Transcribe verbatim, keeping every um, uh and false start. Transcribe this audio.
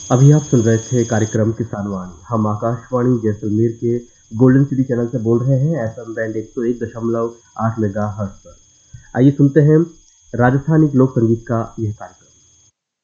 अभी आप सुन रहे थे कार्यक्रम किसान वाणी। हम आकाशवाणी जैसलमेर के गोल्डन सिटी चैनल से बोल रहे हैं, एफएम बैंड एक सौ एक दशमलव आठ मेगाहर्ट्ज पर। आइए सुनते हैं राजस्थानी लोक संगीत का यह कार्यक्रम।